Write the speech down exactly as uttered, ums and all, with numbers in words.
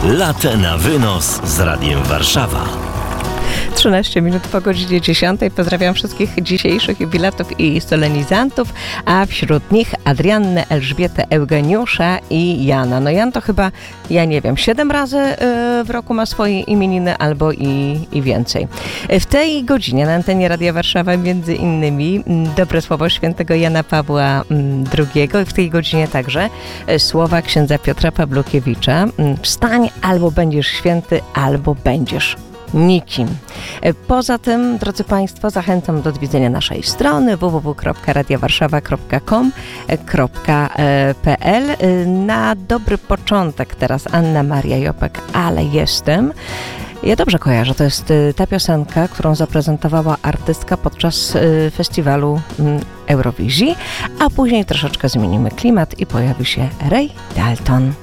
Latę na wynos z Radiem Warszawa. trzynaście minut po godzinie dziesiątej. Pozdrawiam wszystkich dzisiejszych jubilatów i solenizantów, a wśród nich Adriannę, Elżbietę, Eugeniusza i Jana. No Jan to chyba, ja nie wiem, siedem razy w roku ma swoje imieniny albo i, i więcej. W tej godzinie na antenie Radia Warszawa między innymi dobre słowo świętego Jana Pawła drugiego i w tej godzinie także słowa księdza Piotra Pawlukiewicza. Wstań, albo będziesz święty, albo będziesz nikim. Poza tym, drodzy Państwo, zachęcam do odwiedzenia naszej strony w w w kropka radia warszawa kropka com kropka p l. Na dobry początek teraz Anna Maria Jopek, ale jestem. Ja dobrze kojarzę, to jest ta piosenka, którą zaprezentowała artystka podczas festiwalu Eurowizji, a później troszeczkę zmienimy klimat i pojawi się Ray Dalton.